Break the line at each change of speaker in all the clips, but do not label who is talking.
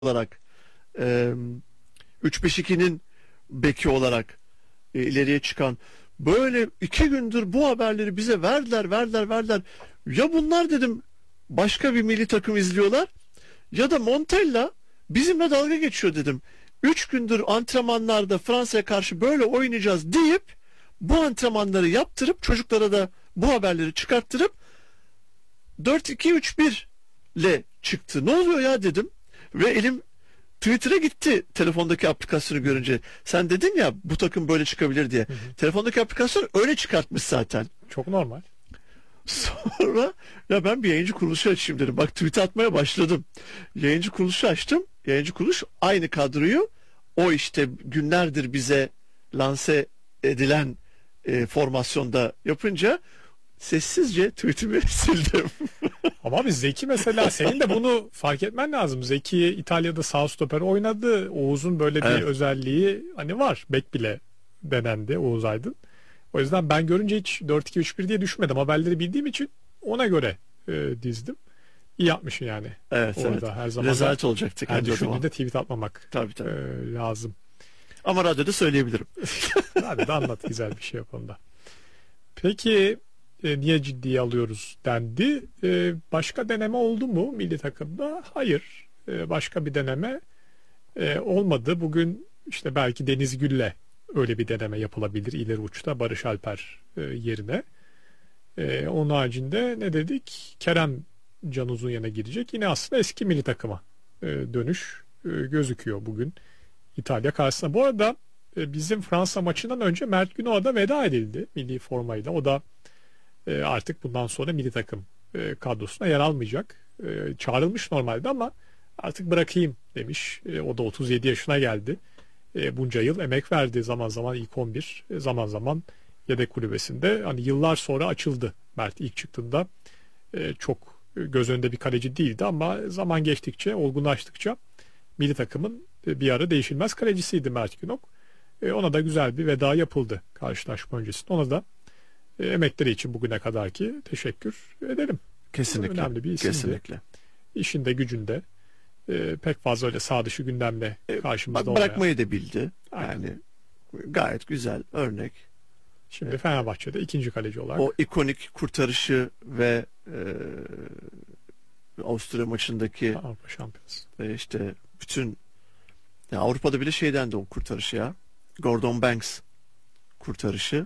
olarak e, 3-5-2'nin beki olarak ileriye çıkan, böyle 2 gündür bu haberleri bize verdiler. Ya bunlar dedim başka bir milli takım izliyorlar ya da Montella bizimle dalga geçiyor dedim. 3 gündür antrenmanlarda Fransa'ya karşı böyle oynayacağız deyip bu antrenmanları yaptırıp çocuklara da bu haberleri çıkarttırıp 4-2-3-1 ile çıktı. Ne oluyor ya dedim ve elim Twitter'a gitti telefondaki aplikasyonu görünce. Sen dedin ya bu takım böyle çıkabilir diye.
Hı hı.
Telefondaki aplikasyon öyle çıkartmış zaten.
Çok normal.
Sonra ya ben bir yayıncı kuruluşu açayım dedim. Bak tweet atmaya başladım. Yayıncı kuruluşu açtım. Yayıncı kuruluş aynı kadroyu o işte günlerdir bize lanse edilen formasyonda yapınca sessizce tweetimi sildim.
Ama abi Zeki mesela senin de bunu fark etmen lazım. Zeki İtalya'da sağ stoper oynadı. Oğuz'un böyle bir
Evet.
özelliği hani var. Bek bile denendi Oğuz Aydın. O yüzden ben görünce hiç 4-2-3-1 diye düşünmedim. Haberleri bildiğim için ona göre dizdim. İyi yapmışsın yani.
Evet,
Orada
evet.
her zaman da
Rezalet olacaktı
her
kendi adıma.
düşündüğünde tweet atmamak
Tabii tabii.
lazım.
Ama radyoda söyleyebilirim.
Hadi de anlat güzel bir şey yapalım. Peki niye ciddiye alıyoruz dendi. Başka deneme oldu mu milli takımda? Hayır. Başka bir deneme olmadı. Bugün işte belki Deniz Gül'le öyle bir deneme yapılabilir ileri uçta Barış Alper yerine. Onun haricinde ne dedik? Kerem Can Uzunyan'a girecek. Yine aslında eski milli takıma dönüş gözüküyor bugün İtalya karşısında. Bu arada bizim Fransa maçından önce Mert Günok'a da veda edildi milli formayla. O da artık bundan sonra milli takım kadrosuna yer almayacak. Çağrılmış normalde ama artık bırakayım demiş. O da 37 yaşına geldi. Bunca yıl emek verdi. Zaman zaman ilk 11, zaman zaman yedek kulübesinde. Hani yıllar sonra açıldı Mert ilk çıktığında. Çok göz önünde bir kaleci değildi ama zaman geçtikçe, olgunlaştıkça milli takımın bir ara değişilmez kalecisiydi Mert Günok. Ona da güzel bir veda yapıldı karşılaşma öncesinde. Ona da emekleri için bugüne kadarki teşekkür edelim.
Kesinlikle.
Önemli bir isimdi.
Kesinlikle.
İşinde gücünde pek fazla öyle sağ dışı gündemle karşımızda
Bak
olmayan.
bırakmayı da bildi.
Aynen.
Yani gayet güzel örnek.
Şimdi Fenerbahçe'de ikinci kaleci olarak.
O ikonik kurtarışı ve Avusturya maçındaki
Avrupa Şampiyonası.
işte bütün ya Avrupa'da bile şeyden de o kurtarışı ya. Gordon Banks kurtarışı.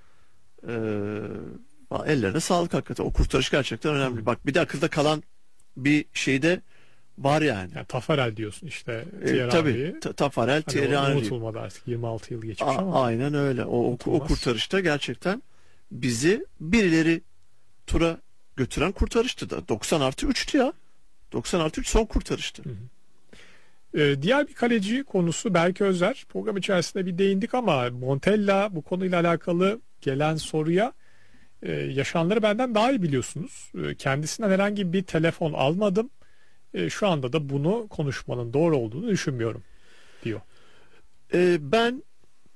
Ellerine sağlık hakikaten. O kurtarış gerçekten önemli. Bak bir de akılda kalan bir şey de var yani.
Yani Tafarel diyorsun işte. Thierry
Tabii.
Henry.
Tafarel,
Hani
Thierry Henry.
unutulmadı artık 26 yıl geçmiş ama.
Aynen öyle. O
Unutulmaz.
kurtarışta gerçekten bizi birileri tura götüren kurtarıştı da. 90+3'tü ya. 90+3 son kurtarıştı.
Diğer bir kaleci konusu Berke Özer. Program içerisinde bir değindik ama Montella bu konuyla alakalı gelen soruya yaşananları benden daha iyi biliyorsunuz. Kendisinden herhangi bir telefon almadım. Şu anda da bunu konuşmanın doğru olduğunu düşünmüyorum diyor.
Ben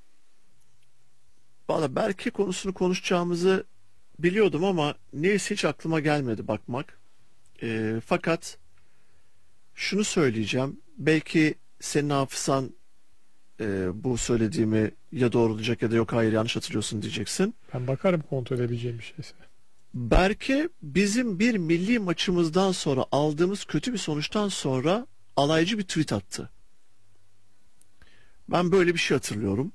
valla Berke konusunu konuşacağımızı biliyordum ama neyse hiç aklıma gelmedi bakmak. Fakat şunu söyleyeceğim. Belki senin hafızan bu söylediğimi ya doğrulayacak ya da yok hayır yanlış hatırlıyorsun diyeceksin.
Ben bakarım kontrol edebileceğim bir şeyse.
Berke bizim bir milli maçımızdan sonra aldığımız kötü bir sonuçtan sonra alaycı bir tweet attı. Ben böyle bir şey hatırlıyorum.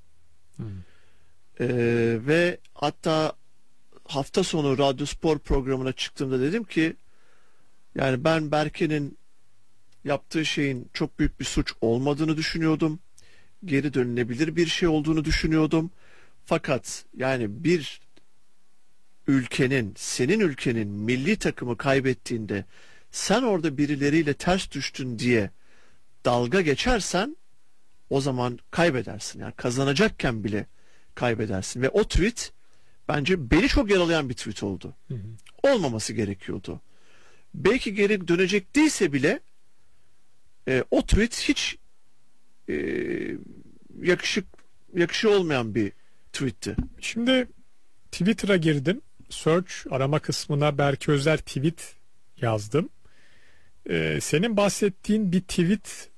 Ve hatta hafta sonu Radyo Spor programına çıktığımda dedim ki yani ben Berke'nin yaptığı şeyin çok büyük bir suç olmadığını düşünüyordum. Geri dönülebilir bir şey olduğunu düşünüyordum. Fakat yani bir ülkenin, senin ülkenin milli takımı kaybettiğinde sen orada birileriyle ters düştün diye dalga geçersen o zaman kaybedersin. Yani kazanacakken bile kaybedersin. Ve o tweet bence beni çok yaralayan bir tweet oldu. Olmaması gerekiyordu. Belki geri dönecek değilse bile o tweet hiç yakışı olmayan bir tweetti.
Şimdi Twitter'a girdim. Search arama kısmına Berke Özer tweet yazdım. Senin bahsettiğin bir tweet